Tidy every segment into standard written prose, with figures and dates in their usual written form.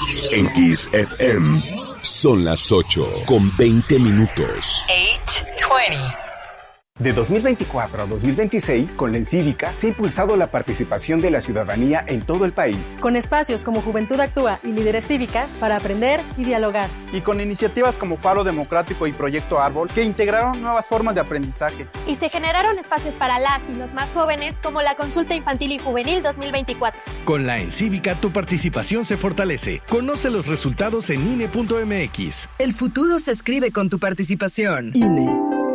En Kiss FM son las 8:20. 8:20. De 2024 a 2026, con la Encívica se ha impulsado la participación de la ciudadanía en todo el país. Con espacios como Juventud Actúa y Líderes Cívicas para aprender y dialogar. Y con iniciativas como Faro Democrático y Proyecto Árbol, que integraron nuevas formas de aprendizaje. Y se generaron espacios para las y los más jóvenes, como la Consulta Infantil y Juvenil 2024. Con la Encívica, tu participación se fortalece. Conoce los resultados en INE.mx. El futuro se escribe con tu participación. INE.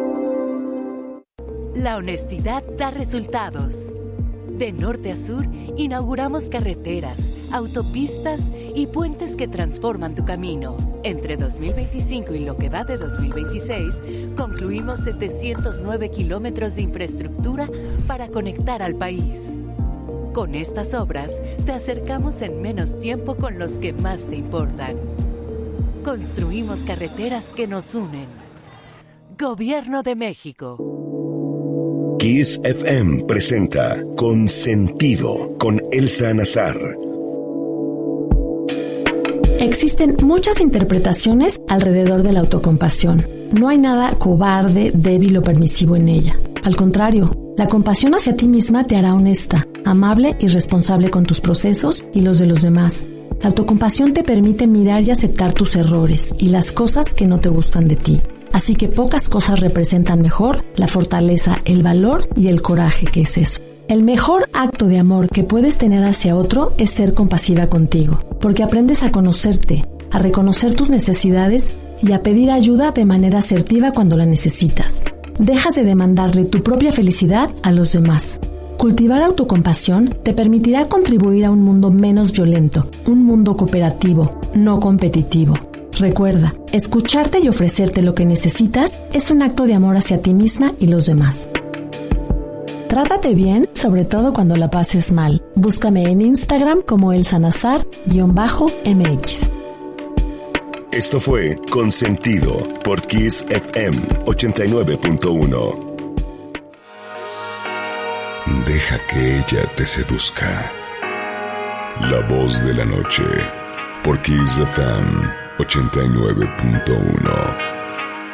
La honestidad da resultados. De norte a sur, inauguramos carreteras, autopistas y puentes que transforman tu camino. Entre 2025 y lo que va de 2026, concluimos 709 kilómetros de infraestructura para conectar al país. Con estas obras, te acercamos en menos tiempo con los que más te importan. Construimos carreteras que nos unen. Gobierno de México. Kiss FM presenta Consentido con Elsa Nazar. Existen muchas interpretaciones alrededor de la autocompasión. No hay nada cobarde, débil o permisivo en ella. Al contrario, la compasión hacia ti misma te hará honesta, amable y responsable con tus procesos y los de los demás. La autocompasión te permite mirar y aceptar tus errores y las cosas que no te gustan de ti. Así que pocas cosas representan mejor la fortaleza, el valor y el coraje que es eso. El mejor acto de amor que puedes tener hacia otro es ser compasiva contigo, porque aprendes a conocerte, a reconocer tus necesidades y a pedir ayuda de manera asertiva cuando la necesitas. Dejas de demandarle tu propia felicidad a los demás. Cultivar autocompasión te permitirá contribuir a un mundo menos violento, un mundo cooperativo, no competitivo. Recuerda, escucharte y ofrecerte lo que necesitas es un acto de amor hacia ti misma y los demás. Trátate bien, sobre todo cuando la pases mal. Búscame en Instagram como elsanazar_mx. Esto fue Consentido por Kiss FM 89.1. Deja que ella te seduzca. La voz de la noche por Kiss FM 89.1.